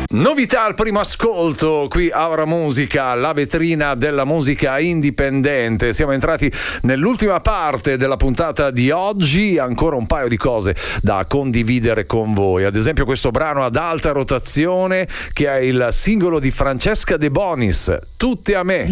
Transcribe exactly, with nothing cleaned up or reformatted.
Novità al primo ascolto qui a Ora Musica, la vetrina della musica indipendente. Siamo entrati nell'ultima parte della puntata di oggi, ancora un paio di cose da condividere con voi. Ad esempio questo brano ad alta rotazione che è il singolo di Francesca De Bonis, Tutte a me.